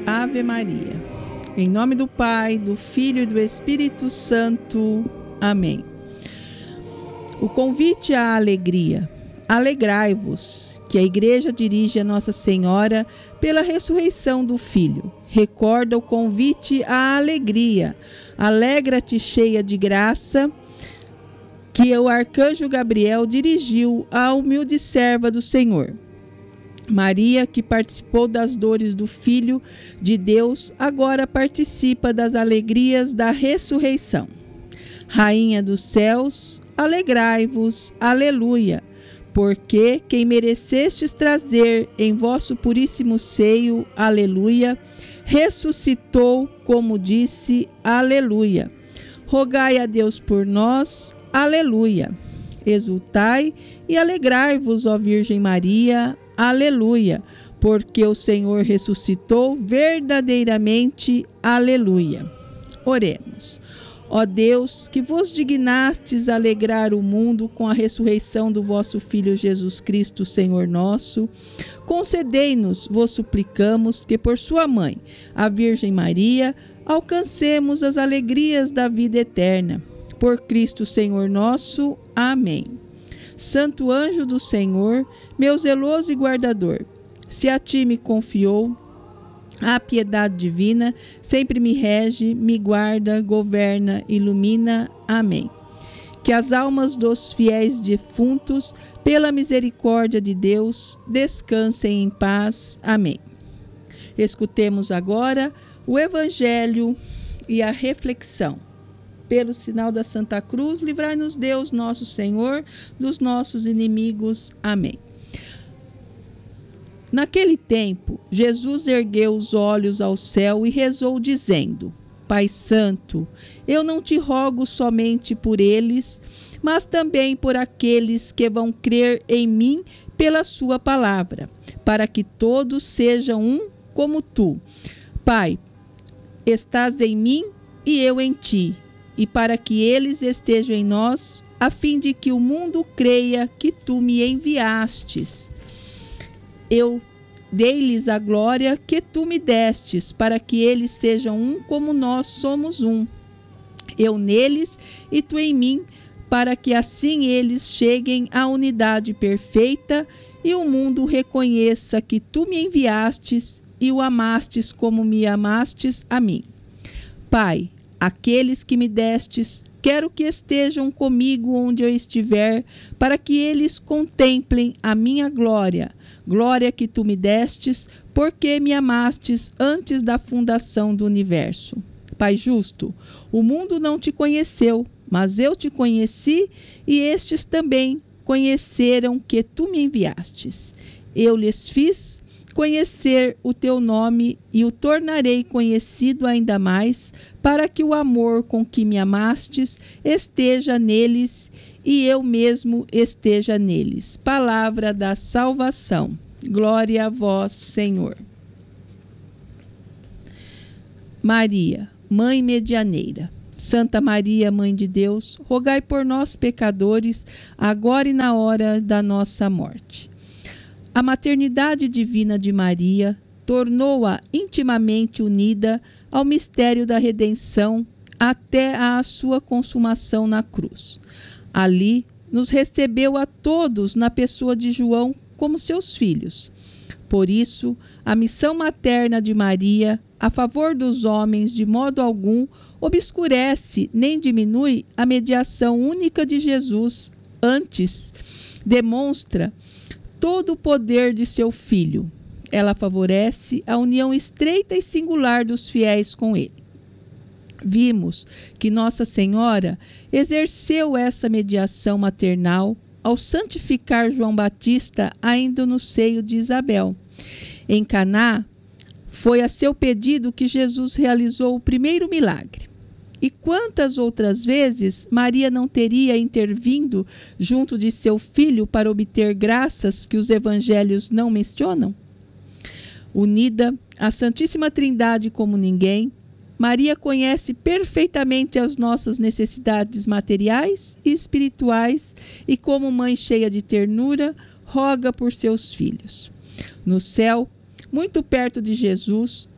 Ave Maria. Em nome do Pai, do Filho e do Espírito Santo. Amém. O convite à alegria. Alegrai-vos, que a Igreja dirige a Nossa Senhora pela ressurreição do Filho. Recorda o convite à alegria. Alegra-te, cheia de graça, que o arcanjo Gabriel dirigiu à humilde serva do Senhor. Maria, que participou das dores do Filho de Deus, agora participa das alegrias da ressurreição. Rainha dos céus, alegrai-vos, aleluia, porque quem merecestes trazer em vosso puríssimo seio, aleluia, ressuscitou, como disse, aleluia. Rogai a Deus por nós, aleluia. Exultai e alegrai-vos, ó Virgem Maria, aleluia, porque o Senhor ressuscitou verdadeiramente, aleluia. Oremos. Ó Deus, que vos dignastes alegrar o mundo com a ressurreição do vosso Filho Jesus Cristo, Senhor nosso, concedei-nos, vos suplicamos, que por sua mãe, a Virgem Maria, alcancemos as alegrias da vida eterna. Por Cristo, Senhor nosso. Amém. Santo anjo do Senhor, meu zeloso e guardador, se a ti me confiou a piedade divina, sempre me rege, me guarda, governa, ilumina. Amém. Que as almas dos fiéis defuntos, pela misericórdia de Deus, descansem em paz. Amém. Escutemos agora o Evangelho e a reflexão. Pelo sinal da Santa Cruz, livrai-nos Deus, nosso Senhor, dos nossos inimigos. Amém. Naquele tempo, Jesus ergueu os olhos ao céu e rezou, dizendo: Pai Santo, eu não te rogo somente por eles, mas também por aqueles que vão crer em mim pela sua palavra, para que todos sejam um como tu. Pai, estás em mim e eu em ti, e para que eles estejam em nós, a fim de que o mundo creia que tu me enviastes. Eu dei-lhes a glória que tu me destes, para que eles sejam um como nós somos um. Eu neles e tu em mim, para que assim eles cheguem à unidade perfeita e o mundo reconheça que tu me enviastes e o amastes como me amastes a mim. Pai, aqueles que me destes, quero que estejam comigo onde eu estiver, para que eles contemplem a minha glória, glória que tu me destes, porque me amastes antes da fundação do universo. Pai justo, o mundo não te conheceu, mas eu te conheci, e estes também conheceram que tu me enviastes. Eu lhes fiz conhecer o teu nome e o tornarei conhecido ainda mais, para que o amor com que me amastes esteja neles e eu mesmo esteja neles. Palavra da salvação. Glória a vós, Senhor. Maria, Mãe Medianeira. Santa Maria, Mãe de Deus, rogai por nós, pecadores, agora e na hora da nossa morte. A maternidade divina de Maria tornou-a intimamente unida ao mistério da redenção até a sua consumação na cruz. Ali nos recebeu a todos na pessoa de João como seus filhos. Por isso, a missão materna de Maria a favor dos homens de modo algum obscurece nem diminui a mediação única de Jesus, antes demonstra todo o poder de seu Filho. Ela favorece a união estreita e singular dos fiéis com ele. Vimos que Nossa Senhora exerceu essa mediação maternal ao santificar João Batista ainda no seio de Isabel. Em Caná, foi a seu pedido que Jesus realizou o primeiro milagre. E quantas outras vezes Maria não teria intervindo junto de seu filho para obter graças que os evangelhos não mencionam? Unida à Santíssima Trindade como ninguém, Maria conhece perfeitamente as nossas necessidades materiais e espirituais e, como mãe cheia de ternura, roga por seus filhos. No céu, muito perto de Jesus,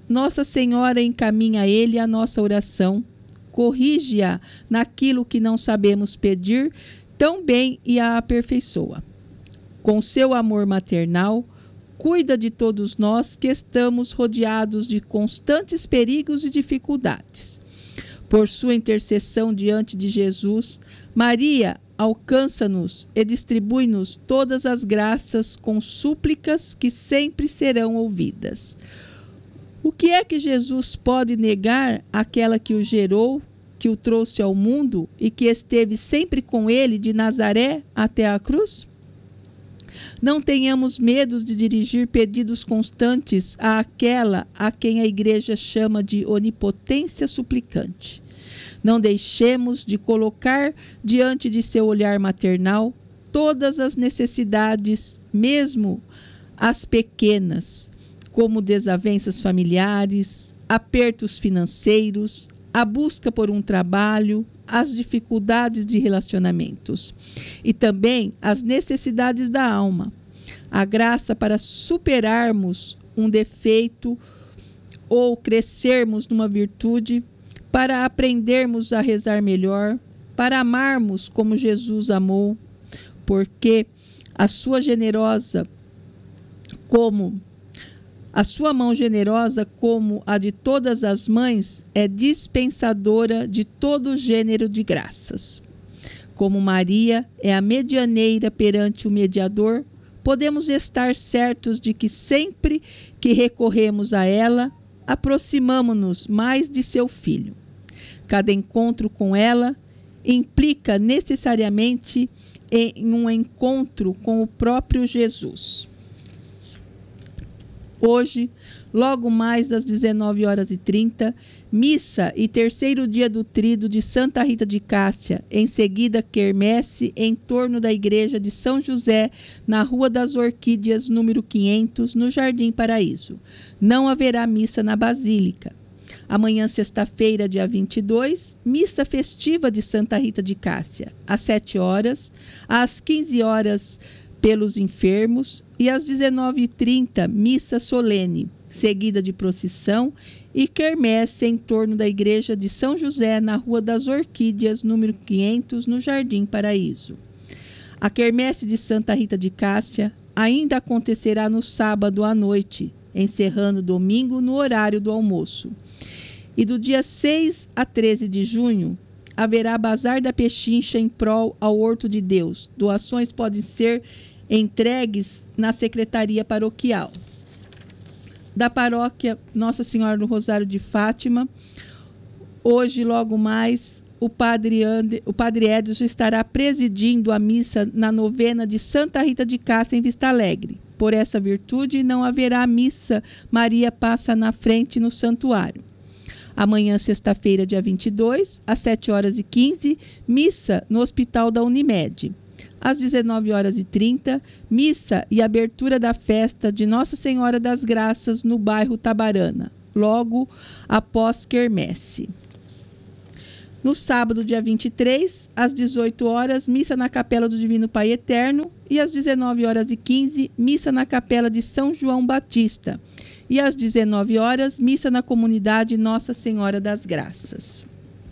Nossa Senhora encaminha a ele a nossa oração, corrige-a naquilo que não sabemos pedir tão bem e a aperfeiçoa. Com seu amor maternal, cuida de todos nós que estamos rodeados de constantes perigos e dificuldades. Por sua intercessão diante de Jesus, Maria alcança-nos e distribui-nos todas as graças com súplicas que sempre serão ouvidas. O que é que Jesus pode negar àquela que o gerou, que o trouxe ao mundo e que esteve sempre com ele de Nazaré até a cruz? Não tenhamos medo de dirigir pedidos constantes àquela a quem a Igreja chama de onipotência suplicante. Não deixemos de colocar diante de seu olhar maternal todas as necessidades, mesmo as pequenas, como desavenças familiares, apertos financeiros, a busca por um trabalho, as dificuldades de relacionamentos e também as necessidades da alma, a graça para superarmos um defeito ou crescermos numa virtude, para aprendermos a rezar melhor, para amarmos como Jesus amou, porque a sua mão generosa, como a de todas as mães, é dispensadora de todo gênero de graças. Como Maria é a medianeira perante o mediador, podemos estar certos de que sempre que recorremos a ela, aproximamo-nos mais de seu Filho. Cada encontro com ela implica necessariamente em um encontro com o próprio Jesus. Hoje, logo mais das 19h30, missa e terceiro dia do Tríduo de Santa Rita de Cássia, em seguida quermesse em torno da igreja de São José, na Rua das Orquídeas, número 500, no Jardim Paraíso. Não haverá missa na Basílica. Amanhã, sexta-feira, dia 22, missa festiva de Santa Rita de Cássia, às 7h, às 15h pelos enfermos e às 19h30, missa solene, seguida de procissão e quermesse em torno da igreja de São José, na Rua das Orquídeas, número 500, no Jardim Paraíso. A quermesse de Santa Rita de Cássia ainda acontecerá no sábado à noite, encerrando domingo no horário do almoço. E do dia 6 a 13 de junho, haverá Bazar da Pechincha em prol ao Horto de Deus. Doações podem ser entregues na Secretaria Paroquial da Paróquia Nossa Senhora do Rosário de Fátima. Hoje, logo mais, o Padre Edson estará presidindo a missa na novena de Santa Rita de Cássia em Vista Alegre. Por essa virtude, não haverá missa Maria Passa na Frente no santuário. Amanhã, sexta-feira, dia 22, às 7h15, missa no Hospital da Unimed. Às 19h30, missa e abertura da festa de Nossa Senhora das Graças no bairro Tabarana, logo após quermesse. No sábado, dia 23, às 18h, missa na Capela do Divino Pai Eterno e às 19h15, missa na Capela de São João Batista. E às 19h, missa na comunidade Nossa Senhora das Graças.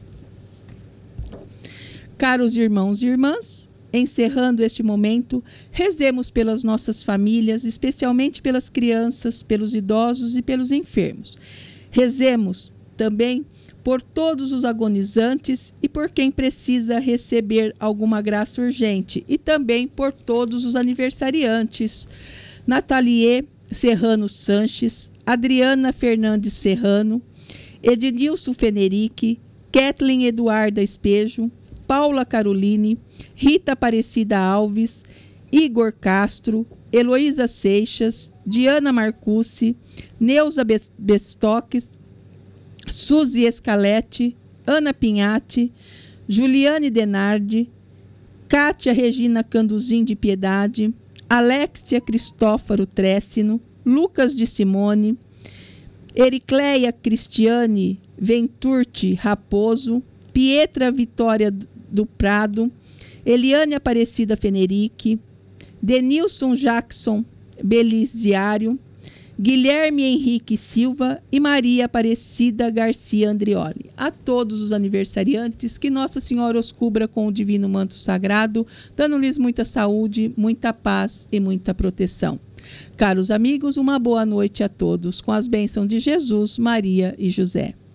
Caros irmãos e irmãs, encerrando este momento, rezemos pelas nossas famílias, especialmente pelas crianças, pelos idosos e pelos enfermos. Rezemos também por todos os agonizantes e por quem precisa receber alguma graça urgente, e também por todos os aniversariantes. Nathalie Serrano Sanches, Adriana Fernandes Serrano, Ednilson Fenerique, Kathleen Eduarda Espejo, Paula Caroline, Rita Aparecida Alves, Igor Castro, Heloísa Seixas, Diana Marcucci, Neuza Bestoques, Suzy Escalete, Ana Pinhatti, Juliane Denardi, Cátia Regina Canduzin de Piedade, Alexia Cristófaro Trécino, Lucas de Simone, Ericleia Cristiane Venturti Raposo, Pietra Vitória do Prado, Eliane Aparecida Fenerique, Denilson Jackson Beliziário, Guilherme Henrique Silva e Maria Aparecida Garcia Andrioli. A todos os aniversariantes, que Nossa Senhora os cubra com o divino manto sagrado, dando-lhes muita saúde, muita paz e muita proteção. Caros amigos, uma boa noite a todos, com as bênçãos de Jesus, Maria e José.